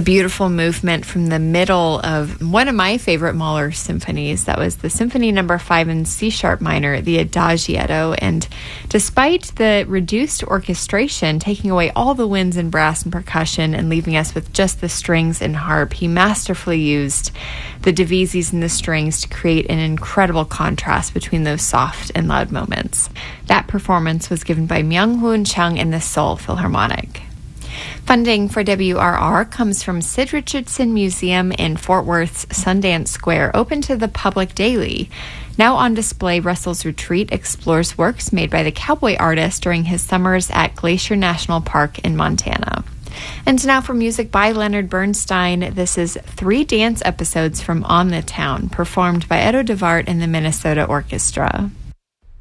beautiful movement from the middle of one of my favorite Mahler symphonies. That was the Symphony Number 5 in C-sharp minor, the Adagietto. And despite the reduced orchestration, taking away all the winds and brass and percussion and leaving us with just the strings and harp, he masterfully used the divisis and the strings to create an incredible contrast between those soft and loud moments. That performance was given by Myung-Hoon Chung and the Seoul Philharmonic. Funding for WRR comes from Sid Richardson Museum in Fort Worth's Sundance Square, open to the public daily. Now on display, Russell's Retreat explores works made by the cowboy artist during his summers at Glacier National Park in Montana. And now for music by Leonard Bernstein. This is 3 dance episodes from On the Town, performed by Edo DeVart and the Minnesota Orchestra.